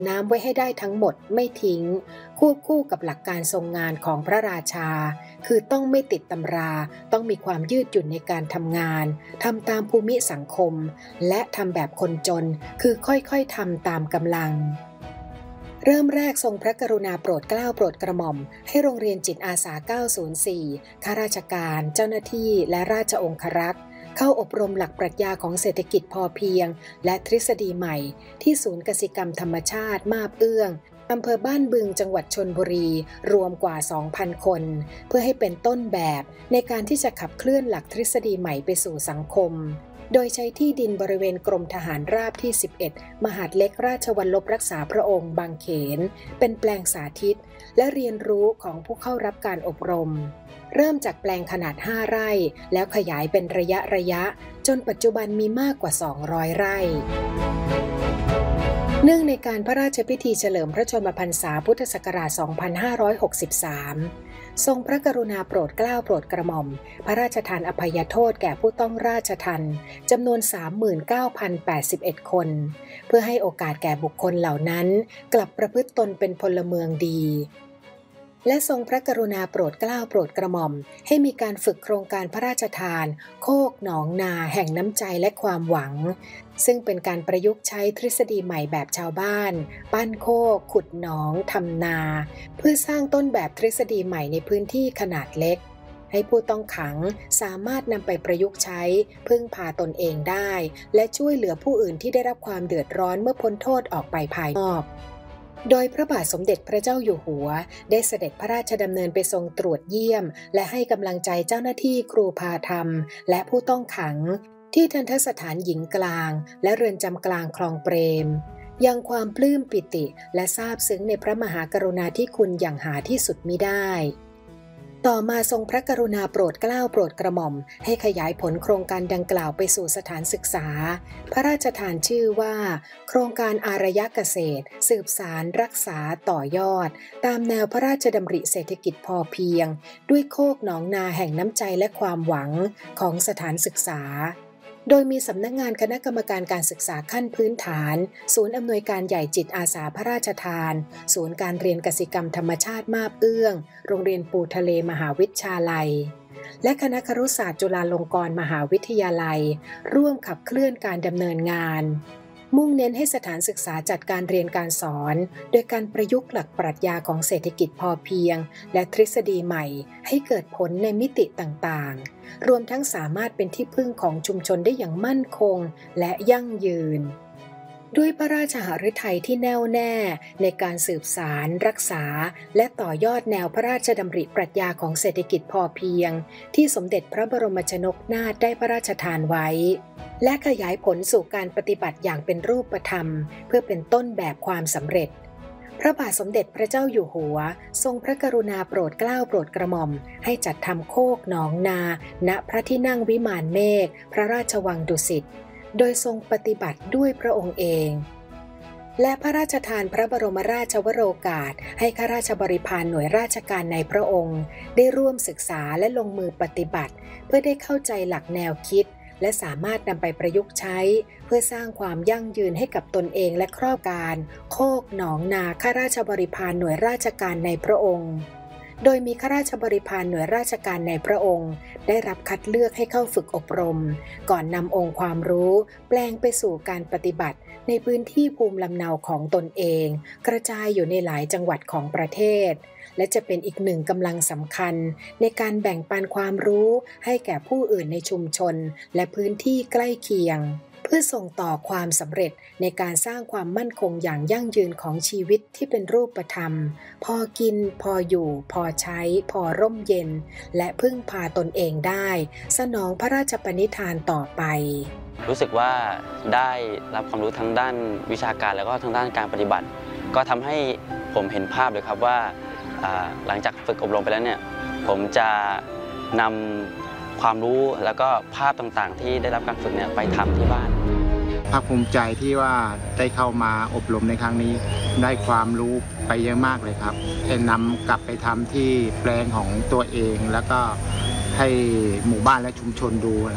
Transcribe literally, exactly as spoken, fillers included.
น้ำไว้ให้ได้ทั้งหมดไม่ทิ้งควบคู่กับหลักการทรงงานของพระราชาคือต้องไม่ติดตำราต้องมีความยืดหยุ่นในการทำงานทำตามภูมิสังคมและทำแบบคนจนคือค่อยๆทำตามกำลังเริ่มแรกทรงพระกรุณาโปรดเกล้าโปรดกระหม่อมให้โรงเรียนจิตอาสาเก้าศูนย์สี่ข้าราชการเจ้าหน้าที่และราชองครักษ์เข้าอบรมหลักปรัชญาของเศรษฐกิจพอเพียงและทฤษฎีใหม่ที่ศูนย์กสิกรรมธรรมชาติมาบเอื้องอำเภอบ้านบึงจังหวัดชลบุรีรวมกว่า สองพัน คนเพื่อให้เป็นต้นแบบในการที่จะขับเคลื่อนหลักทฤษฎีใหม่ไปสู่สังคมโดยใช้ที่ดินบริเวณกรมทหารราบที่สิบเอ็ดมหาดเล็กราชวัลลบรักษาพระองค์บางเขนเป็นแปลงสาธิตและเรียนรู้ของผู้เข้ารับการอบรมเริ่มจากแปลงขนาดห้าไร่แล้วขยายเป็นระยะระยะจนปัจจุบันมีมากกว่าสองร้อยไร่เนื่องในการพระราชพิธีเฉลิมพระชนมพรรษาพุทธศักราช สองพันห้าร้อยหกสิบสาม ทรงพระกรุณาโปรดเกล้าโปรดกระหม่อมพระราชทานอภัยโทษแก่ผู้ต้องราชทัณฑ์จำนวน สามหมื่นเก้าพันแปดสิบเอ็ด คนเพื่อให้โอกาสแก่บุคคลเหล่านั้นกลับประพฤติตนเป็นพลเมืองดีและทรงพระกรุณาโปรดเกล้าโปรดกระหม่อมให้มีการฝึกโครงการพระราชทานโคกหนองนาแห่งน้ำใจและความหวังซึ่งเป็นการประยุกต์ใช้ทฤษฎีใหม่แบบชาวบ้านปั้นโคกขุดหนองทำนาเพื่อสร้างต้นแบบทฤษฎีใหม่ในพื้นที่ขนาดเล็กให้ผู้ต้องขังสามารถนำไปประยุกต์ใช้พึ่งพาตนเองได้และช่วยเหลือผู้อื่นที่ได้รับความเดือดร้อนเมื่อพ้นโทษออกไปภายนอกโดยพระบาทสมเด็จพระเจ้าอยู่หัวได้เสด็จพระราชดำเนินไปทรงตรวจเยี่ยมและให้กำลังใจเจ้าหน้าที่ครูพาธรรมและผู้ต้องขังที่ทัณฑสถานหญิงกลางและเรือนจำกลางคลองเปรมยังความปลื้มปิติและซาบซึ้งในพระมหากรุณาธิคุณอย่างหาที่สุดมิได้ต่อมาทรงพระกรุณาโปรดเกล้าโปรดกระหม่อมให้ขยายผลโครงการดังกล่าวไปสู่สถานศึกษาพระราชทานชื่อว่าโครงการอารยเกษตรสืบสารรักษาต่อยอดตามแนวพระราชดำริเศรษฐกิจพอเพียงด้วยโคกหนองนาแห่งน้ำใจและความหวังของสถานศึกษาโดยมีสำนักงานคณะกรรมการการศึกษาขั้นพื้นฐานศูนย์อำนวยการใหญ่จิตอาสาพระราชทานศูนย์การเรียนกสิกรรมธรรมชาติมาบเอื้องโรงเรียนปูทะเลมหาวิทยาลัยและคณะครุศาสตร์จุฬาลงกรณ์มหาวิทยาลัยร่วมขับเคลื่อนการดำเนินงานมุ่งเน้นให้สถานศึกษาจัดการเรียนการสอนโดยการประยุกต์หลักปรัชญาของเศรษฐกิจพอเพียงและทฤษฎีใหม่ให้เกิดผลในมิติต่างๆรวมทั้งสามารถเป็นที่พึ่งของชุมชนได้อย่างมั่นคงและยั่งยืนด้วยพระราชหฤทัยที่แน่วแน่ในการสืบสารรักษาและต่อยอดแนวพระราชดำริปรัชญาของเศรษฐกิจพอเพียงที่สมเด็จพระบรมชนกนาถได้พระราชทานไว้และขยายผลสู่การปฏิบัติอย่างเป็นรูปธรรมเพื่อเป็นต้นแบบความสำเร็จพระบาทสมเด็จพระเจ้าอยู่หัวทรงพระกรุณาโปรดเกล้าโปรดกระหม่อมให้จัดทำโคกหนองนาณพระที่นั่งวิมานเมฆพระราชวังดุสิตโดยทรงปฏิบัติด้วยพระองค์เองและพระราชทานพระบรมราชวโรกาสให้ข้าราชบริพารหน่วยราชการในพระองค์ได้ร่วมศึกษาและลงมือปฏิบัติเพื่อได้เข้าใจหลักแนวคิดและสามารถนำไปประยุกต์ใช้เพื่อสร้างความยั่งยืนให้กับตนเองและครอบครัวโคกหนองนาข้าราชบริพารหน่วยราชการในพระองค์โดยมีข้าราชบริพารหน่วยราชการในพระองค์ได้รับคัดเลือกให้เข้าฝึกอบรมก่อนนำองค์ความรู้แปลงไปสู่การปฏิบัติในพื้นที่ภูมิลำเนาของตนเองกระจายอยู่ในหลายจังหวัดของประเทศและจะเป็นอีกหนึ่งกำลังสำคัญในการแบ่งปันความรู้ให้แก่ผู้อื่นในชุมชนและพื้นที่ใกล้เคียงเพื่อส่งต่อความสำเร็จในการสร้างความมั่นคงอย่างยั่งยืนของชีวิตที่เป็นรูปธรรมพอกินพออยู่พอใช้พอร่มเย็นและพึ่งพาตนเองได้สนองพระราชปณิธานต่อไปรู้สึกว่าได้รับความรู้ทั้งด้านวิชาการแล้วก็ทั้งด้านการปฏิบัติก็ทำให้ผมเห็นภาพเลยครับว่าหลังจากฝึกอบรมไปแล้วเนี่ยผมจะนำความรู้แล้วก็ภาพต่างๆที่ได้รับการฝึกเนี่ยไปทำที่บ้านภาคภูมิใจที่ว่าได้เข้ามาอบรมในครั้งนี้ได้ความรู้ไปเยอะมากเลยครับจะนำกลับไปทำที่แปลงของตัวเองแล้วก็ให้หมู่บ้านและชุมชนดู